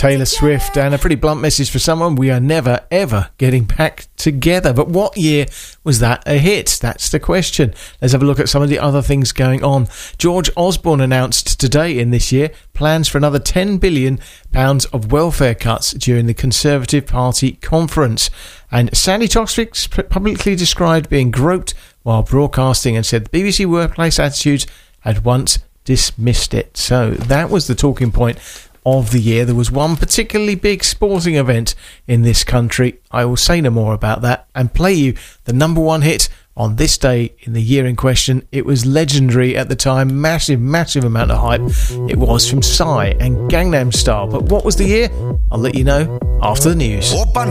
Taylor Swift, and a pretty blunt message for someone: we are never, ever getting back together. But what year was that a hit? That's the question. Let's have a look at some of the other things going on. George Osborne announced today in this year plans for another £10 billion of welfare cuts during the Conservative Party conference. And Sandy Toksvig publicly described being groped while broadcasting and said the BBC workplace attitudes had once dismissed it. So that was the talking point of the year. There was one particularly big sporting event in this country. I will say no more about that and play you the number one hit on this day in the year in question. It was legendary at the time, massive amount of hype. It was from Psy and Gangnam Style. But what was the year? I'll let you know after the news. 오빤